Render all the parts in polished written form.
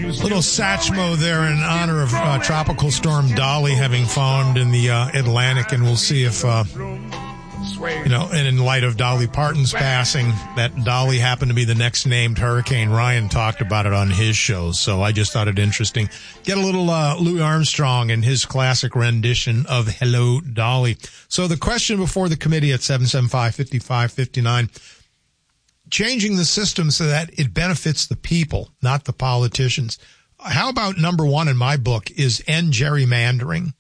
Little Satchmo there in honor of Tropical Storm Dolly having formed in the Atlantic, and we'll see if, and in light of Dolly Parton's passing, that Dolly happened to be the next named hurricane. Ryan talked about it on his show, so I just thought it interesting. Get a little Louis Armstrong and his classic rendition of Hello, Dolly. So the question before the committee at 775-5559, changing the system so that it benefits the people, not the politicians. How about number one in my book is end gerrymandering?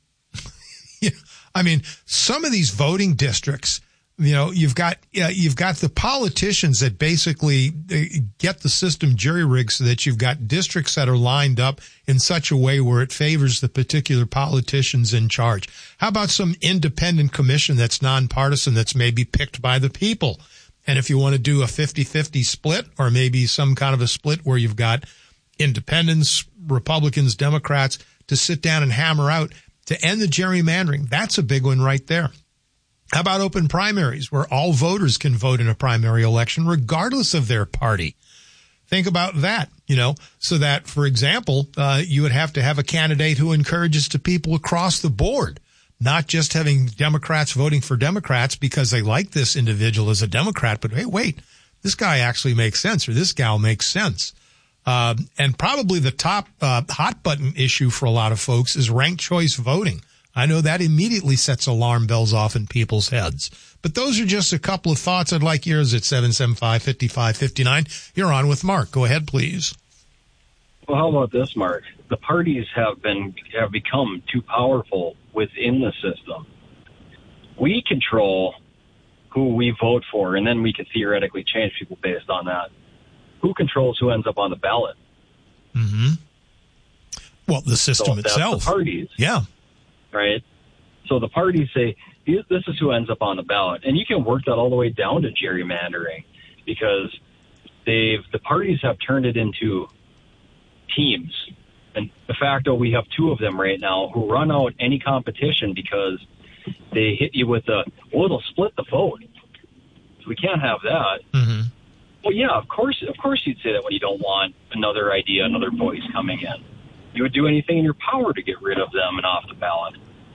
I mean, some of these voting districts, you've got the politicians that basically get the system jury-rigged so that you've got districts that are lined up in such a way where it favors the particular politicians in charge. How about some independent commission that's nonpartisan that's maybe picked by the people? And if you want to do a 50-50 split, or maybe some kind of a split where you've got independents, Republicans, Democrats to sit down and hammer out to end the gerrymandering, that's a big one right there. How about open primaries where all voters can vote in a primary election regardless of their party? Think about that, so that, for example, you would have to have a candidate who encourages the people across the board, not just having Democrats voting for Democrats because they like this individual as a Democrat, but hey, wait, this guy actually makes sense, or this gal makes sense. And probably the top hot button issue for a lot of folks is ranked choice voting. I know that immediately sets alarm bells off in people's heads. But those are just a couple of thoughts. I'd like yours at 775-5559. You're on with Mark. Go ahead, please. Well, how about this, Mark? The parties have become too powerful within the system. We control who we vote for, and then we can theoretically change people based on that. Who controls who ends up on the ballot? Mm-hmm. Well, the system itself. That's the parties. Yeah. Right? So the parties say, this is who ends up on the ballot. And you can work that all the way down to gerrymandering, because the parties have turned it into teams. And de facto, we have two of them right now who run out any competition because they hit you with it'll split the vote. So we can't have that. Mm-hmm. Well, yeah, of course you'd say that when you don't want another idea, another voice coming in. You would do anything in your power to get rid of them and off the ballot.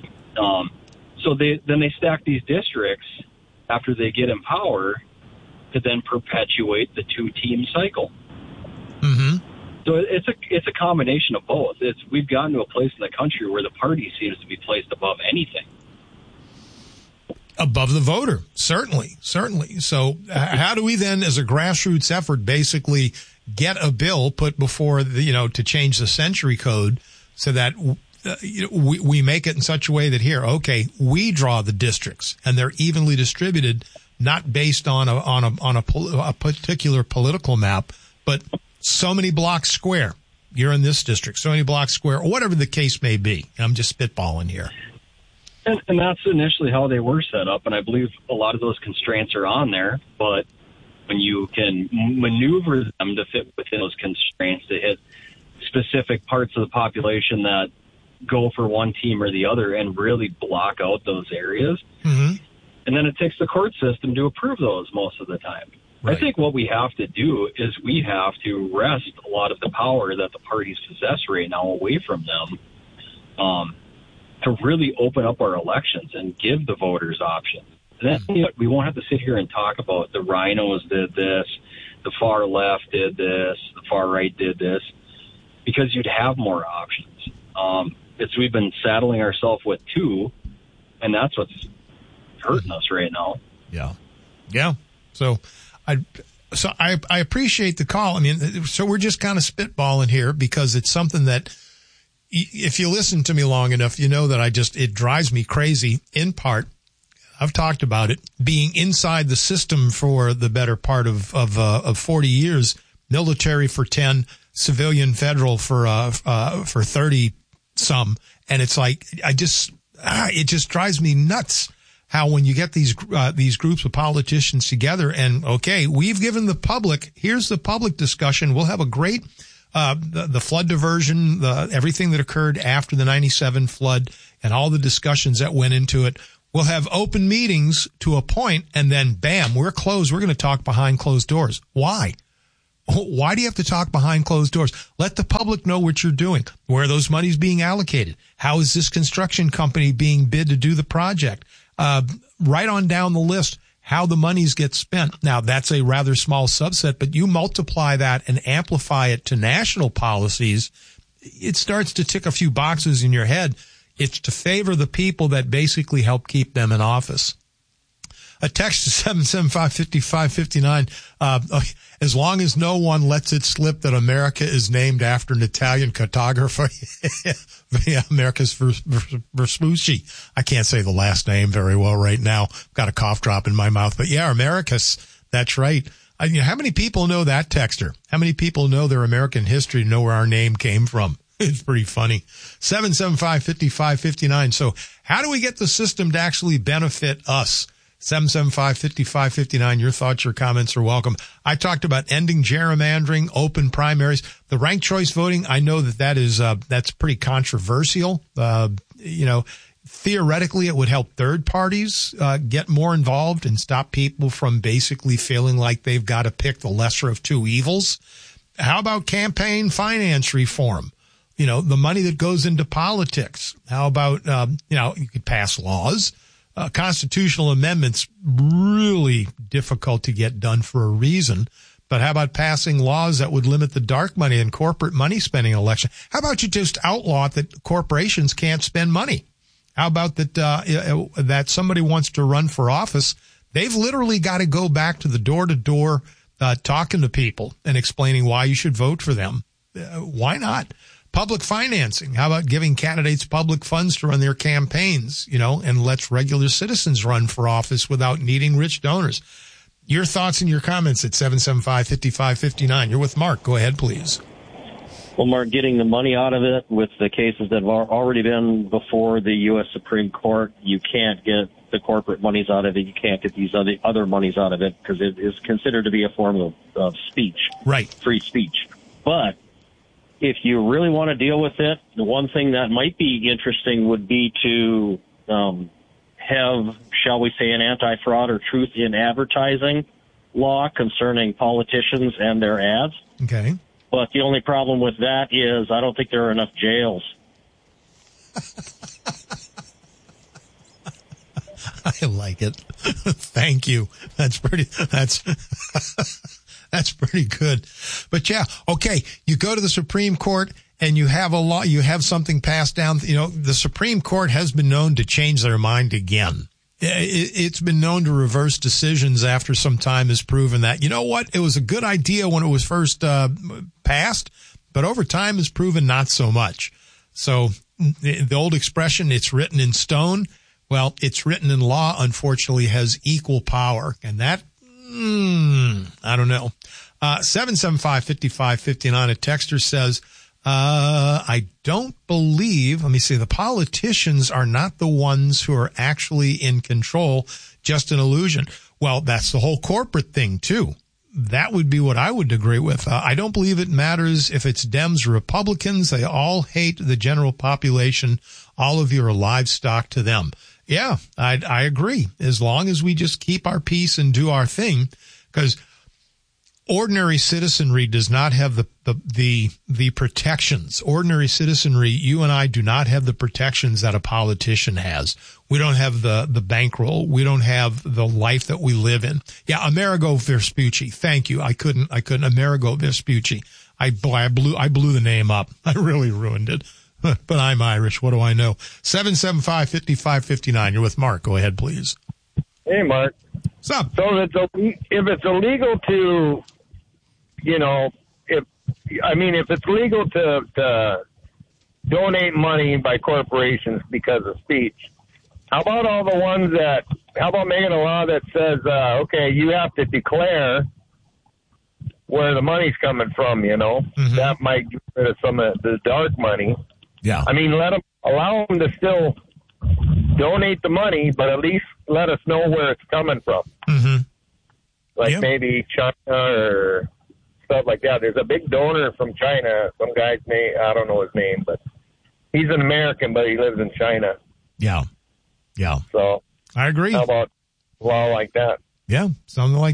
So they stack these districts after they get in power to then perpetuate the two-team cycle. Mm-hmm. So it's a combination of both. We've gotten to a place in the country where the party seems to be placed above anything. Above the voter, certainly. So how do we then, as a grassroots effort, basically get a bill put before to change the century code so that we make it in such a way that we draw the districts and they're evenly distributed, not based on a particular political map, but so many blocks square. You're in this district, so many blocks square, or whatever the case may be. I'm just spitballing here. And that's initially how they were set up, and I believe a lot of those constraints are on there, but when you can maneuver them to fit within those constraints to hit specific parts of the population that go for one team or the other and really block out those areas, mm-hmm. and then it takes the court system to approve those most of the time. Right. I think what we have to do is we have to wrest a lot of the power that the parties possess right now away from them, to really open up our elections and give the voters options. And then we won't have to sit here and talk about the rhinos did this, the far left did this, the far right did this, because you'd have more options. We've been saddling ourselves with two, and that's what's hurting us right now. Yeah. So I appreciate the call. I mean, so we're just kind of spitballing here because it's something that, if you listen to me long enough, you know that it drives me crazy. In part, I've talked about it, being inside the system for the better part of 40 years, military for 10, civilian federal for 30 some. And it's like, it just drives me nuts how when you get these groups of politicians together and, we've given the public, here's the public discussion. We'll have a great, the flood diversion, everything that occurred after the 97 flood and all the discussions that went into it. We'll have open meetings to a point, and then bam, we're closed. We're going to talk behind closed doors. Why? Why do you have to talk behind closed doors? Let the public know what you're doing, where those monies being allocated. How is this construction company being bid to do the project? Right on down the list, how the monies get spent. Now, that's a rather small subset, but you multiply that and amplify it to national policies, it starts to tick a few boxes in your head. It's to favor the people that basically help keep them in office. A text to 775-5559. As long as no one lets it slip that America is named after an Italian cartographer, America's Vespucci. I can't say the last name very well right now. Got a cough drop in my mouth, but yeah, Americus. That's right. How many people know that texter? How many people know their American history to know where our name came from? It's pretty funny. 775-5559. So how do we get the system to actually benefit us? 775-5559. Your thoughts, your comments are welcome. I talked about ending gerrymandering, open primaries, the ranked choice voting. I know that's pretty controversial. Theoretically, it would help third parties get more involved and stop people from basically feeling like they've got to pick the lesser of two evils. How about campaign finance reform? The money that goes into politics. How about, you could pass laws. Constitutional amendments, really difficult to get done for a reason. But how about passing laws that would limit the dark money and corporate money spending in election? How about you just outlaw that corporations can't spend money? How about that somebody wants to run for office, they've literally got to go back to the door-to-door talking to people and explaining why you should vote for them. Why not? Public financing. How about giving candidates public funds to run their campaigns, and lets regular citizens run for office without needing rich donors? Your thoughts and your comments at 775-5559. You're with Mark. Go ahead, please. Well, Mark, getting the money out of it with the cases that have already been before the U.S. Supreme Court, you can't get the corporate monies out of it. You can't get these other monies out of it because it is considered to be a form of speech. Right. Free speech. But if you really want to deal with it, the one thing that might be interesting would be to have, shall we say, an anti-fraud or truth in advertising law concerning politicians and their ads. Okay. But the only problem with that is I don't think there are enough jails. I like it. Thank you. That's pretty good. But yeah, okay, you go to the Supreme Court and you have a law, you have something passed down. The Supreme Court has been known to change their mind again. It's been known to reverse decisions after some time has proven that, it was a good idea when it was first passed, but over time has proven not so much. So the old expression, it's written in stone. Well, it's written in law, unfortunately, has equal power. And that, I don't know. 775-5559, a texter says, I don't believe, let me see, the politicians are not the ones who are actually in control, just an illusion. Well, that's the whole corporate thing, too. That would be what I would agree with. I don't believe it matters if it's Dems or Republicans. They all hate the general population. All of you are livestock to them. Yeah, I agree. As long as we just keep our peace and do our thing, because ordinary citizenry does not have the protections. Ordinary citizenry, you and I do not have the protections that a politician has. We don't have the bankroll. We don't have the life that we live in. Yeah, Amerigo Vespucci. Thank you. I couldn't. Amerigo Vespucci. I blew the name up. I really ruined it. But I'm Irish. What do I know? 775-5559. You're with Mark. Go ahead, please. Hey, Mark. What's up? So if it's illegal to, if it's legal to donate money by corporations because of speech, how about making a law that says, okay, you have to declare where the money's coming from, Mm-hmm. That might get rid of some of the dark money. Yeah. Allow them to still donate the money, but at least let us know where it's coming from. Mm-hmm. Maybe China or stuff like that. There's a big donor from China. Some guy's name, I don't know his name, but he's an American, but he lives in China. Yeah. Yeah. So I agree. How about a law like that? Yeah, something like that.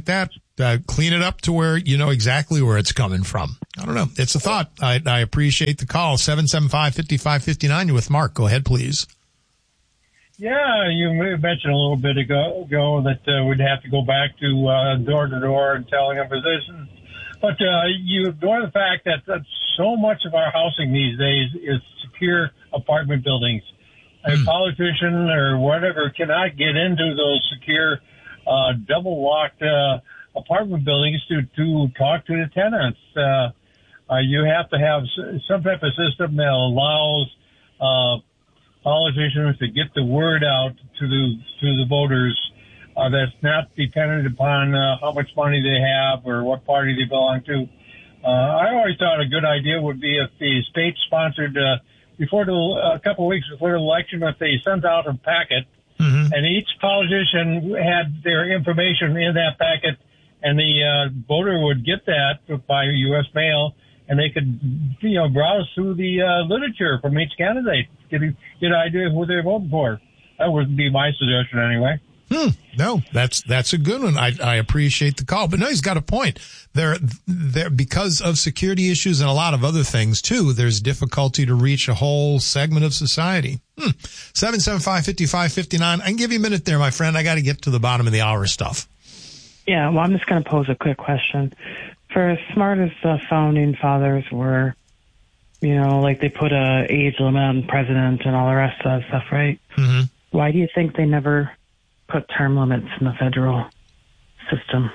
clean it up to where you know exactly where it's coming from. I don't know. It's a thought. I appreciate the call. 775-5559. You're with Mark. Go ahead, please. Yeah, you mentioned a little bit ago that we'd have to go back to door to door and telling a physician. But you ignore the fact that so much of our housing these days is secure apartment buildings. A politician or whatever cannot get into those secure double-locked apartment buildings to talk to the tenants. You have to have some type of system that allows politicians to get the word out to the voters. That's not dependent upon how much money they have or what party they belong to. I always thought a good idea would be if the state sponsored a couple of weeks before the election, if they sent out a packet, and each politician had their information in that packet, and the voter would get that by U.S. mail, and they could, browse through the literature from each candidate, get an idea of who they're voting for. That would be my suggestion anyway. No, that's a good one. I appreciate the call, but no, he's got a point. There because of security issues and a lot of other things too. There's difficulty to reach a whole segment of society. 775-5559. I can give you a minute there, my friend. I got to get to the bottom of the hour stuff. Yeah, well, I'm just going to pose a quick question. For as smart as the founding fathers were, like they put a age limit on president and all the rest of that stuff, right? Mm-hmm. Why do you think they never put term limits in the federal system?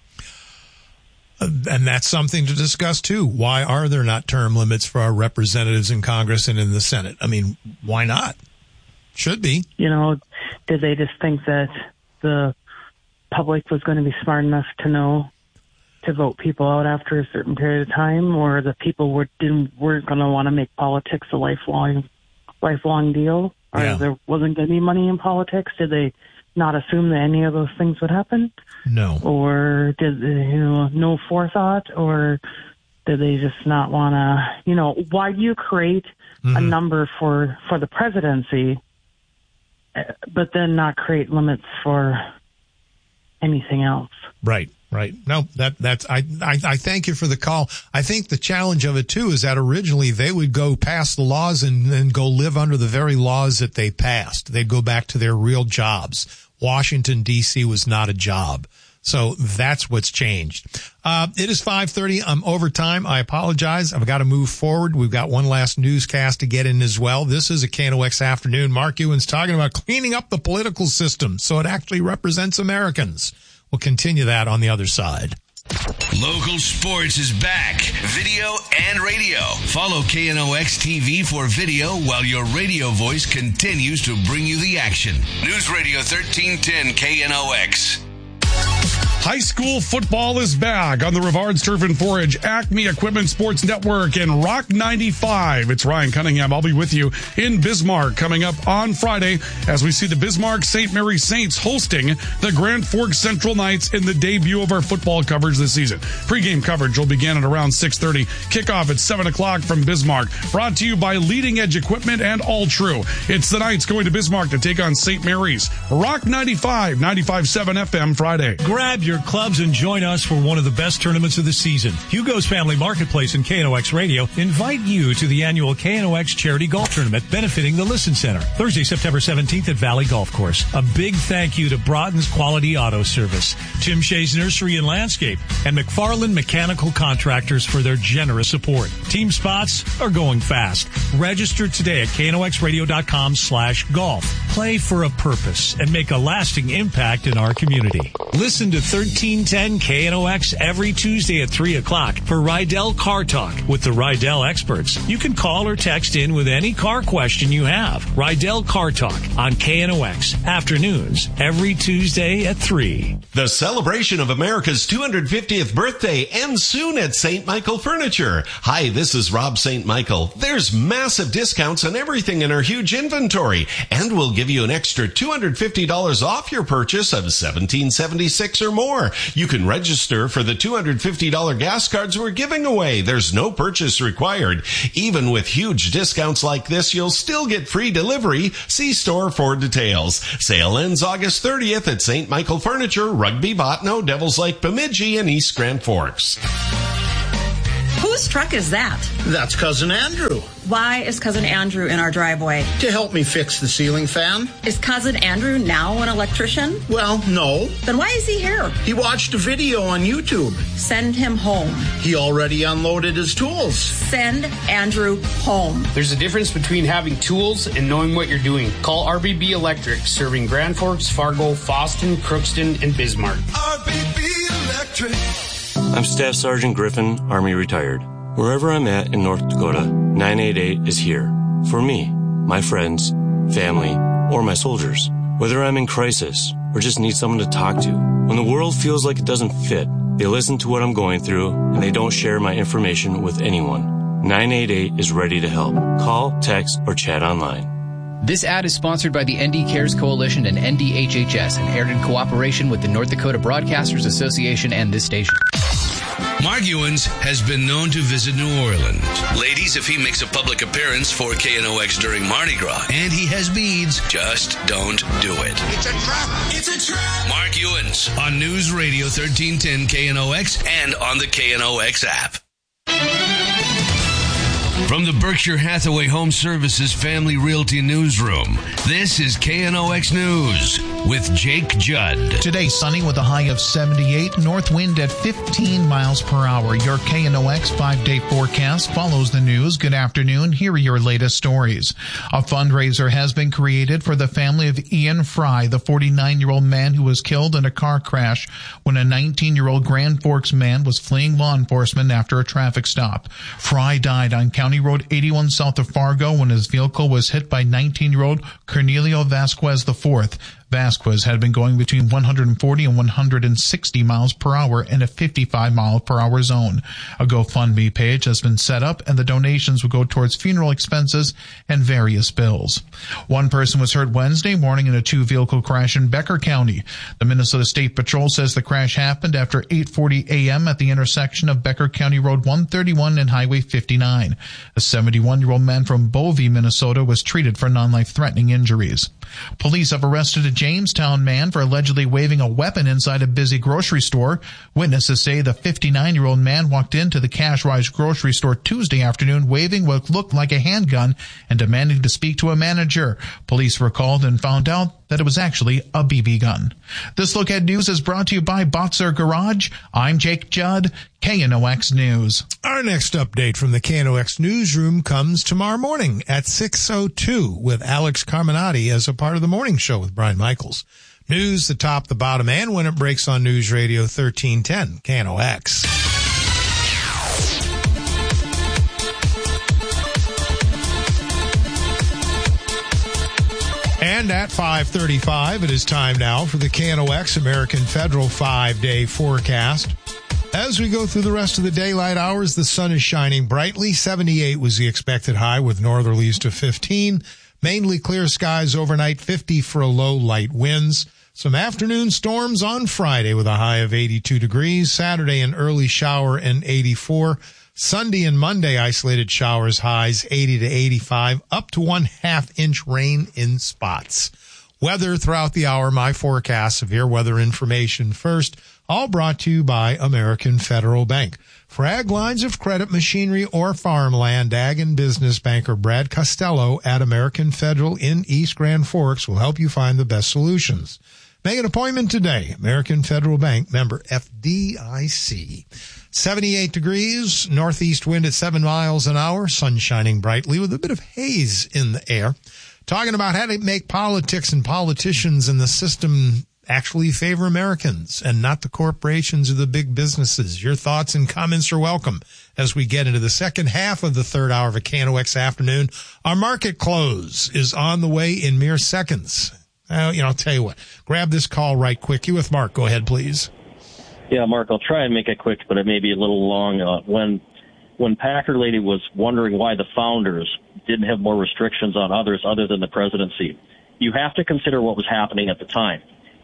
And that's something to discuss too. Why are there not term limits for our representatives in Congress and in the Senate? I mean, why not? Should be. Did they just think that the public was going to be smart enough to know to vote people out after a certain period of time, or the people weren't going to want to make politics a lifelong deal, or there wasn't going to be money in politics? Did they not assume that any of those things would happen? No. Or did no forethought, or did they just not want to? Why do you create a number for the presidency, but then not create limits for anything else? Right. No, that's I thank you for the call. I think the challenge of it too is that originally they would go pass the laws and then go live under the very laws that they passed. They'd go back to their real jobs. Washington, D.C. was not a job. So that's what's changed. It is 5:30. I'm over time. I apologize. I've got to move forward. We've got one last newscast to get in as well. This is a KNOX afternoon. Mark Ewan's talking about cleaning up the political system so it actually represents Americans. We'll continue that on the other side. Local sports is back. Video and radio. Follow KNOX TV for video while your radio voice continues to bring you the action. News Radio 1310 KNOX. High school football is back on the Rivards Turf and Forage, Acme Equipment Sports Network, and Rock 95. It's Ryan Cunningham. I'll be with you in Bismarck coming up on Friday as we see the Bismarck St. Mary Saints hosting the Grand Forks Central Knights in the debut of our football coverage this season. Pre-game coverage will begin at around 6:30. Kickoff at 7 o'clock from Bismarck. Brought to you by Leading Edge Equipment and All True. It's the Knights going to Bismarck to take on St. Mary's. Rock 95, 95.7 FM Friday. Grab your clubs and join us for one of the best tournaments of the season. Hugo's Family Marketplace and KNOX Radio invite you to the annual KNOX Charity Golf Tournament benefiting the Listen Center. Thursday, September 17th at Valley Golf Course. A big thank you to Broughton's Quality Auto Service, Tim Shea's Nursery and Landscape, and McFarland Mechanical Contractors for their generous support. Team spots are going fast. Register today at knoxradio.com/golf. Play for a purpose and make a lasting impact in our community. Listen to 1310 KNOX every Tuesday at 3 o'clock for Rydell Car Talk with the Rydell experts. You can call or text in with any car question you have. Rydell Car Talk on KNOX afternoons every Tuesday at 3. The celebration of America's 250th birthday ends soon at St. Michael Furniture. Hi, this is Rob St. Michael. There's massive discounts on everything in our huge inventory, and we'll give you an extra $250 off your purchase of $1776 or more. more. You can register for the $250 gas cards we're giving away. There's no purchase required. Even with huge discounts like this, you'll still get free delivery. See store for details. Sale ends August 30th at St. Michael Furniture, Rugby, Botno, Devils Lake, Bemidji, and East Grand Forks. Whose truck is that? That's Cousin Andrew. Why is Cousin Andrew in our driveway? To help me fix the ceiling fan. Is Cousin Andrew now an electrician? Well, no. Then why is he here? He watched a video on YouTube. Send him home. He already unloaded his tools. Send Andrew home. There's a difference between having tools and knowing what you're doing. Call RBB Electric, serving Grand Forks, Fargo, Fosston, Crookston, and Bismarck. RBB Electric. I'm Staff Sergeant Griffin, Army retired. Wherever I'm at in North Dakota, 988 is here. For me, my friends, family, or my soldiers. Whether I'm in crisis or just need someone to talk to. When the world feels like it doesn't fit, they listen to what I'm going through and they don't share my information with anyone. 988 is ready to help. Call, text, or chat online. This ad is sponsored by the ND Cares Coalition and NDHHS and aired in cooperation with the North Dakota Broadcasters Association and this station. Mark Ewens has been known to visit New Orleans. Ladies, if he makes a public appearance for KNOX during Mardi Gras and he has beads, just don't do it. It's a trap! It's a trap! Mark Ewens on News Radio 1310 KNOX and on the KNOX app. From the Berkshire Hathaway Home Services Family Realty Newsroom, this is KNOX News with Jake Judd. Today, sunny with a high of 78, north wind at 15 miles per hour. Your KNOX 5-day forecast follows the news. Good afternoon. Here are your latest stories. A fundraiser has been created for the family of Ian Fry, the 49-year-old man who was killed in a car crash when a 19-year-old Grand Forks man was fleeing law enforcement after a traffic stop. Fry died on County Road 81 south of Fargo when his vehicle was hit by 19-year-old Cornelio Vasquez IV. Vasquez had been going between 140 and 160 miles per hour in a 55 mile per hour zone. A GoFundMe page has been set up and the donations will go towards funeral expenses and various bills. One person was hurt Wednesday morning in a two-vehicle crash in Becker County. The Minnesota State Patrol says the crash happened after 8:40 a.m. at the intersection of Becker County Road 131 and Highway 59. A 71-year-old man from Bovey, Minnesota was treated for non-life-threatening injuries. Police have arrested a Jamestown man for allegedly waving a weapon inside a busy grocery store. Witnesses say the 59-year-old man walked into the Cash Rise grocery store Tuesday afternoon waving what looked like a handgun and demanding to speak to a manager. Police were called and found out that it was actually a BB gun. This Look Ahead News is brought to you by Boxer Garage. I'm Jake Judd, KNOX News. Our next update from the KNOX newsroom comes tomorrow morning at 6:02 with Alex Carminati as a part of the morning show with Brian Michaels. News, the top, the bottom, and when it breaks on News Radio 1310, KNOX. And at 5:35, it is time now for the KNOX American Federal 5-day forecast. As we go through the rest of the daylight hours, the sun is shining brightly. 78 was the expected high with northerlies to 15. Mainly clear skies overnight, 50 for a low, light winds. Some afternoon storms on Friday with a high of 82 degrees. Saturday, an early shower and 84. Sunday and Monday, isolated showers, highs 80 to 85, up to 1/2 inch rain in spots. Weather throughout the hour, my forecast, severe weather information first, all brought to you by American Federal Bank. For ag lines of credit, machinery, or farmland, ag and business banker Brad Costello at American Federal in East Grand Forks will help you find the best solutions. Make an appointment today. American Federal Bank, member FDIC. 78 degrees, northeast wind at 7 miles an hour, sun shining brightly with a bit of haze in the air. Talking about how to make politics and politicians in the system actually favor Americans and not the corporations or the big businesses. Your thoughts and comments are welcome as we get into the second half of the third hour of a KNOX afternoon. Our market close is on the way in mere seconds. I'll tell you what, grab this call right quick. You with Mark. Go ahead, please. Yeah, Mark, I'll try and make it quick, but it may be a little long. When Packer Lady was wondering why the founders didn't have more restrictions on others other than the presidency, you have to consider what was happening at the time.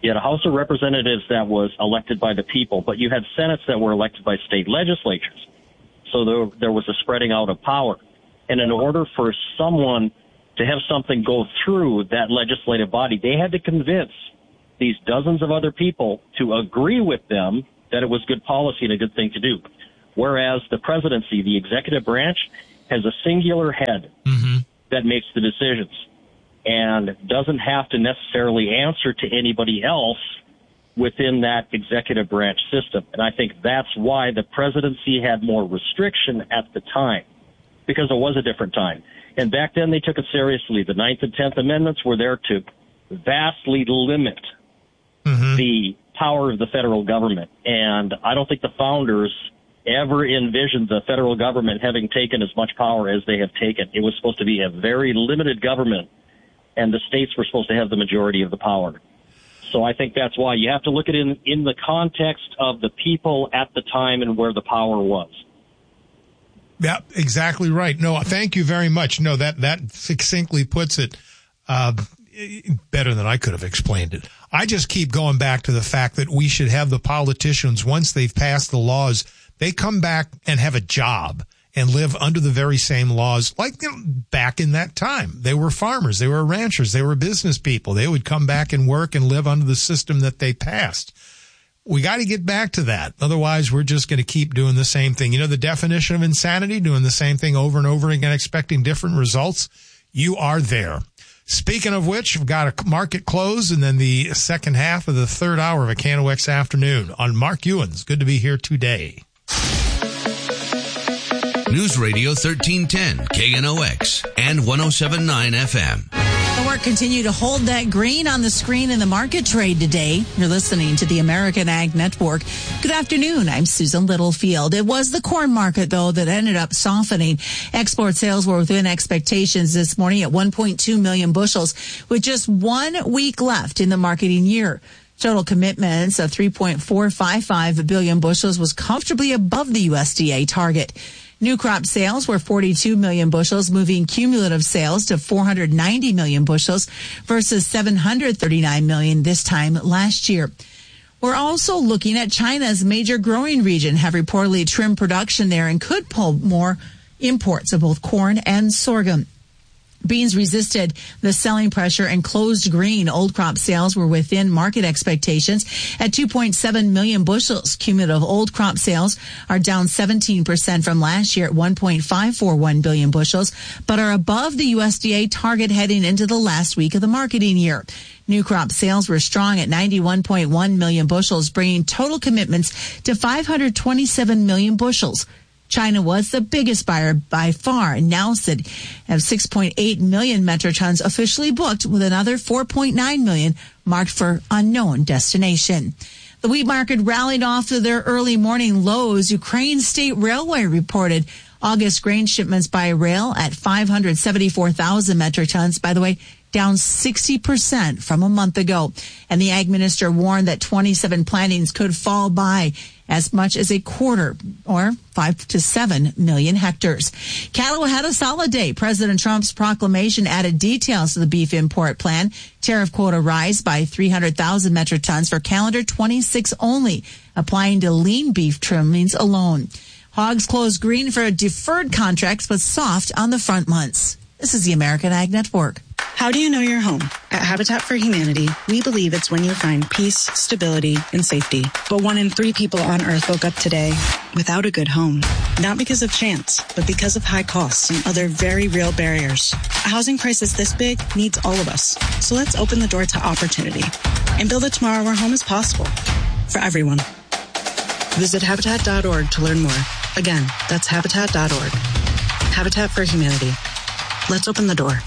You had a House of Representatives that was elected by the people, but you had Senates that were elected by state legislatures. So there was a spreading out of power. And in order for someone to have something go through that legislative body, they had to convince these dozens of other people to agree with them that it was good policy and a good thing to do. Whereas the presidency, the executive branch, has a singular head that makes the decisions and doesn't have to necessarily answer to anybody else within that executive branch system. And I think that's why the presidency had more restriction at the time, because it was a different time. And back then they took it seriously. The 9th and 10th Amendments were there to vastly limit the power of the federal government. And I don't think the founders ever envisioned the federal government having taken as much power as they have taken. It was supposed to be a very limited government, and the states were supposed to have the majority of the power. So I think that's why you have to look at it in the context of the people at the time and where the power was. Yeah, exactly right. No, thank you very much. No, that succinctly puts it better than I could have explained it. I just keep going back to the fact that we should have the politicians, once they've passed the laws, they come back and have a job and live under the very same laws like back in that time. They were farmers. They were ranchers. They were business people. They would come back and work and live under the system that they passed. We got to get back to that. Otherwise, we're just going to keep doing the same thing. You know, the definition of insanity, doing the same thing over and over again, expecting different results. You are there. Speaking of which, we've got a market close and then the second half of the third hour of a KNOX afternoon on Mark Ewens. Good to be here today. News Radio 1310, KNOX, and 107.9 FM. The work continue to hold that green on the screen in the market trade today. You're listening to the American Ag Network. Good afternoon. I'm Susan Littlefield. It was the corn market, though, that ended up softening. Export sales were within expectations this morning at 1.2 million bushels, with just 1 week left in the marketing year. Total commitments of 3.455 billion bushels was comfortably above the USDA target. New crop sales were 42 million bushels, moving cumulative sales to 490 million bushels versus 739 million this time last year. We're also looking at China's major growing region have reportedly trimmed production there and could pull more imports of both corn and sorghum. Beans resisted the selling pressure and closed green. Old crop sales were within market expectations at 2.7 million bushels. Cumulative old crop sales are down 17% from last year at 1.541 billion bushels, but are above the USDA target heading into the last week of the marketing year. New crop sales were strong at 91.1 million bushels, bringing total commitments to 527 million bushels. China was the biggest buyer by far, announced it have 6.8 million metric tons officially booked, with another 4.9 million marked for unknown destination. The wheat market rallied off of their early morning lows. Ukraine State Railway reported August grain shipments by rail at 574,000 metric tons. By the way, down 60% from a month ago. And the ag minister warned that 27 plantings could fall by as much as a quarter, or 5 to 7 million hectares. Cattle had a solid day. President Trump's proclamation added details to the beef import plan. Tariff quota rise by 300,000 metric tons for calendar 26 only, applying to lean beef trimmings alone. Hogs closed green for deferred contracts, but soft on the front months. This is the American Ag Network. How do you know your home? At Habitat for Humanity, we believe it's when you find peace, stability, and safety. But 1 in 3 people on Earth woke up today without a good home. Not because of chance, but because of high costs and other very real barriers. A housing crisis this big needs all of us. So let's open the door to opportunity and build a tomorrow where home is possible for everyone. Visit Habitat.org to learn more. Again, that's Habitat.org. Habitat for Humanity. Let's open the door.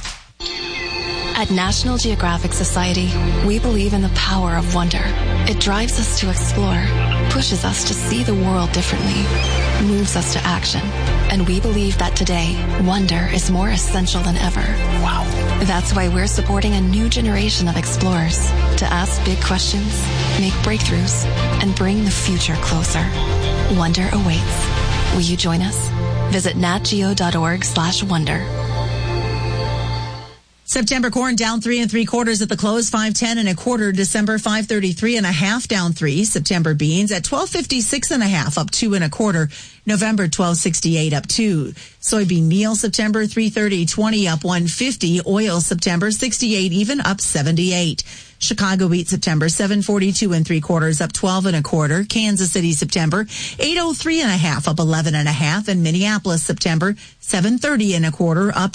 At National Geographic Society, we believe in the power of wonder. It drives us to explore, pushes us to see the world differently, moves us to action. And we believe that today, wonder is more essential than ever. Wow. That's why we're supporting a new generation of explorers to ask big questions, make breakthroughs, and bring the future closer. Wonder awaits. Will you join us? Visit natgeo.org/wonder. September corn down 3 3/4 at the close, 5.10 1/4. December 5.33 1/2 down 3. September beans at 12.56 1/2 up 2 1/4. November 12.68 up 2. Soybean meal September 3.30.20 up 1.50. Oil September 68 even up 78. Chicago wheat September 7.42 3/4 up 12 1/4. Kansas City September 8.03 1/2 up 11 1/2, and Minneapolis September 7.30 1/4 up